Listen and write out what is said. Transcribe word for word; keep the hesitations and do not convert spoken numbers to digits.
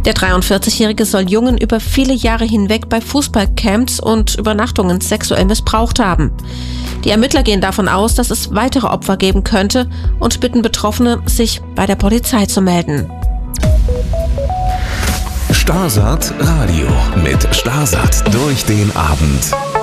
Der dreiundvierzigjährige soll Jungen über viele Jahre hinweg bei Fußballcamps und Übernachtungen sexuell missbraucht haben. Die Ermittler gehen davon aus, dass es weitere Opfer geben könnte und bitten Betroffene, sich bei der Polizei zu melden. Starsat Radio mit Starsat durch den Abend.